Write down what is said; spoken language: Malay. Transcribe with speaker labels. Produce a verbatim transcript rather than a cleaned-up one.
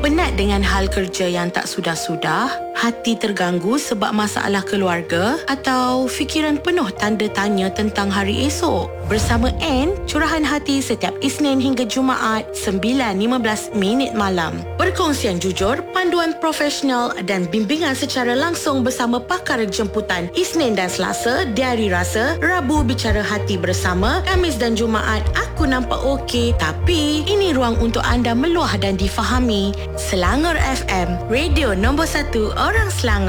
Speaker 1: Penat dengan hal kerja yang tak sudah-sudah? Hati terganggu sebab masalah keluarga? Atau fikiran penuh tanda tanya tentang hari esok? Bersama Anne, curahan hati setiap Isnin hingga Jumaat sembilan lima belas minit malam. Perkongsian jujur, panduan profesional dan bimbingan secara langsung bersama pakar jemputan Isnin dan Selasa, Diari Rasa, Rabu Bicara Hati bersama, Khamis dan Jumaat Aku Nampak Okey, tapi ini ruang untuk anda meluah dan difahami. Selangor F M, radio nombor satu orang Selangor.